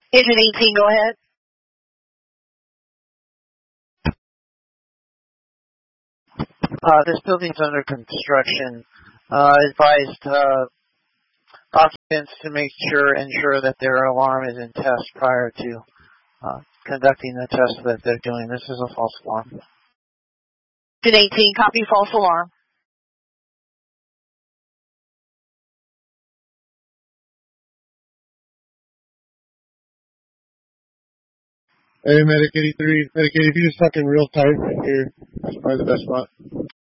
Agent 18, go ahead. This building's under construction. Advised occupants to ensure that their alarm is in test prior to conducting the test that they're doing. This is a false alarm. Agent 18, copy false alarm. Hey, Medic 83. Medic 80, if you just stuck in real tight right here, that's probably the best spot.